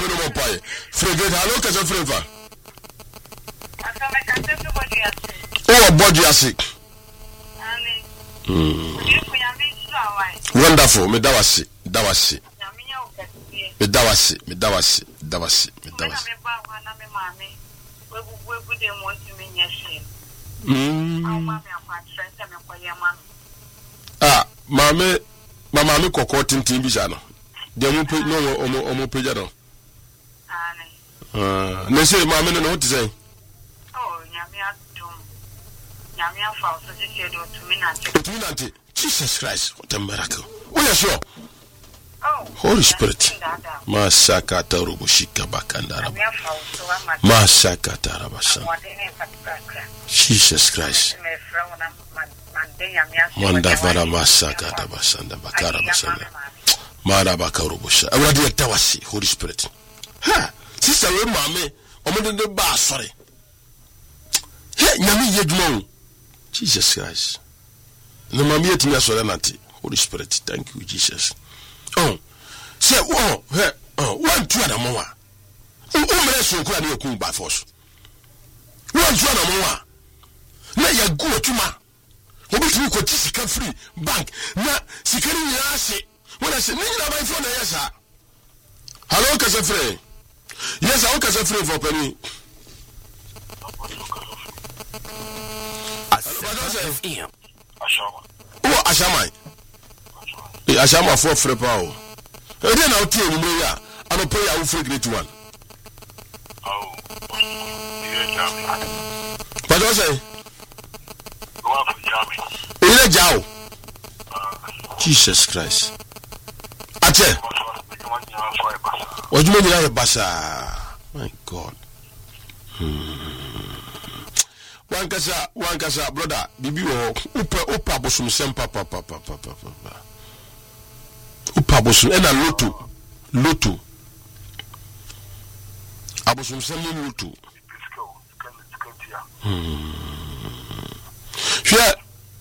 maame no mopai frege halo kasa frefa oh body ase wonderful me dawasi mama koko tintin bi ja no de mo pe no omo peja no ne se mama no what say Nyame afa so tete do tuminante Jesus Christ, what a miracle. Oh yeah, sure. Holy Spirit. Masaka tarubushika bakandara. Masaka tarabasha. Jesus Christ. Manda vara masaka tabasanda bakara basanda. Mara bakarubusha. Awadi tawasi Holy Spirit. Ha, sister we mame, omo de ba sorry. He, nyame yedwuma. Jesus Christ. No mami etimi asore nante. Holy Spirit, thank you Jesus. Oh, say one two na mo wa. Umre so kura na yakun by force. One two na mo wa. Na ya go atuma. Obitumi ko ti sika free bank. Na sika ni ya se. Wona se ni na by phone na yesa. Hello kasa free. Yes, I kasa free for penny. Oh, Ashama. Ashama for free power. And then I'll tell you, I don't pay our free great one. Oh, but I say, Jesus Christ. Ache. What do you mean you have a basa? My God. One kasa, brother, bibi wo upa bosum sempa papa. Upa bosum ena lotu. Abosum sempa lotu. Hwɛ